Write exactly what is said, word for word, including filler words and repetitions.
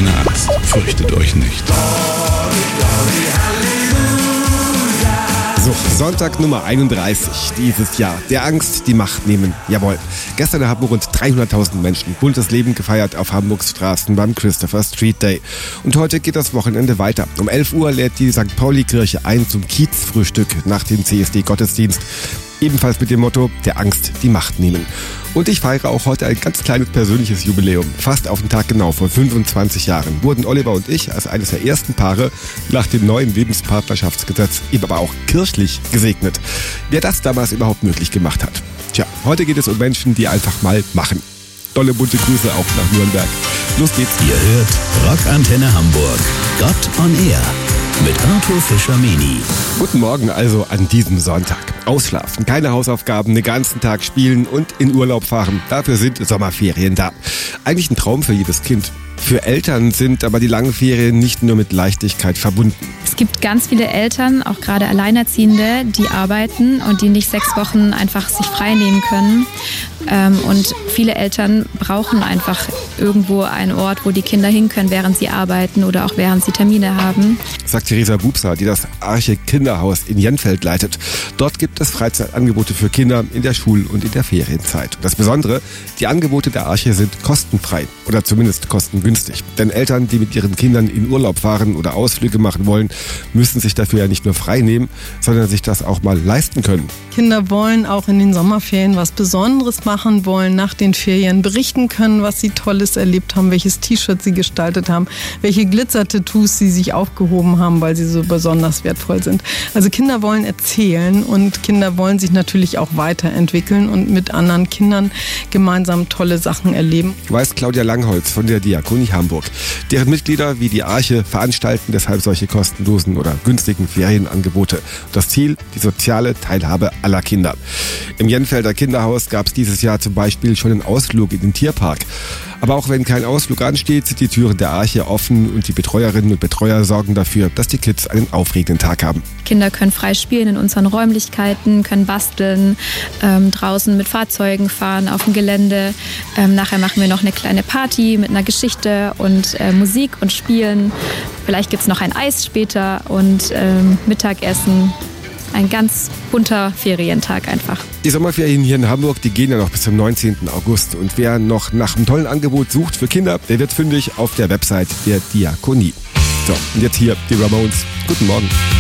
keine Angst, fürchtet euch nicht. So, Sonntag Nummer einunddreißig dieses Jahr. Der Angst die Macht nehmen. Jawohl. Gestern haben rund dreihunderttausend Menschen buntes Leben gefeiert auf Hamburgs Straßen beim Christopher Street Day. Und heute geht das Wochenende weiter. Um elf Uhr lädt die Sankt Pauli-Kirche ein zum Kiezfrühstück nach dem C S D-Gottesdienst. Ebenfalls mit dem Motto, der Angst die Macht nehmen. Und ich feiere auch heute ein ganz kleines persönliches Jubiläum. Fast auf den Tag genau, vor fünfundzwanzig Jahren wurden Oliver und ich als eines der ersten Paare nach dem neuen Lebenspartnerschaftsgesetz eben aber auch kirchlich gesegnet. Wer das damals überhaupt möglich gemacht hat. Tja, heute geht es um Menschen, die einfach mal machen. Dolle bunte Grüße auch nach Nürnberg. Los geht's. Ihr hört Rockantenne Hamburg. Gott on Air. Mit Arthur Fischer-Meni. Guten Morgen also an diesem Sonntag. Ausschlafen, keine Hausaufgaben, den ganzen Tag spielen und in Urlaub fahren. Dafür sind Sommerferien da. Eigentlich ein Traum für jedes Kind. Für Eltern sind aber die langen Ferien nicht nur mit Leichtigkeit verbunden. Es gibt ganz viele Eltern, auch gerade Alleinerziehende, die arbeiten und die nicht sechs Wochen einfach sich frei nehmen können. Und viele Eltern brauchen einfach irgendwo einen Ort, wo die Kinder hin können, während sie arbeiten oder auch während sie Termine haben. Sagt Theresa Bubser, die das Arche Kinderhaus in Jenfeld leitet. Dort gibt es Freizeitangebote für Kinder in der Schul- und in der Ferienzeit. Das Besondere, die Angebote der Arche sind kostenfrei oder zumindest kostengünstig. Denn Eltern, die mit ihren Kindern in Urlaub fahren oder Ausflüge machen wollen, müssen sich dafür ja nicht nur frei nehmen, sondern sich das auch mal leisten können. Kinder wollen auch in den Sommerferien was Besonderes machen, wollen nach den Ferien berichten können, was sie Tolles erlebt haben, welches T-Shirt sie gestaltet haben, welche Glitzer-Tattoos sie sich aufgehoben haben, weil sie so besonders wertvoll sind. Also Kinder wollen erzählen und Kinder wollen sich natürlich auch weiterentwickeln und mit anderen Kindern gemeinsam tolle Sachen erleben. Weiß Claudia Langholz von der Diakonie Hamburg. Deren Mitglieder wie die Arche veranstalten deshalb solche kostenlosen oder günstigen Ferienangebote. Das Ziel, die soziale Teilhabe aller Kinder. Im Jenfelder Kinderhaus gab es dieses Jahr zum Beispiel schon einen Ausflug in den Tierpark. Aber auch wenn kein Ausflug ansteht, sind die Türen der Arche offen und die Betreuerinnen und Betreuer sorgen dafür, dass die Kids einen aufregenden Tag haben. Kinder können frei spielen in unseren Räumlichkeiten, können basteln, ähm, draußen mit Fahrzeugen fahren auf dem Gelände. Ähm, nachher machen wir noch eine kleine Party mit einer Geschichte und äh, Musik und Spielen. Vielleicht gibt es noch ein Eis später und ähm, Mittagessen. Ein ganz bunter Ferientag einfach. Die Sommerferien hier in Hamburg, die gehen ja noch bis zum neunzehnten August. Und wer noch nach einem tollen Angebot sucht für Kinder, der wird fündig auf der Website der Diakonie. So, und jetzt hier die Ramones. Guten Morgen.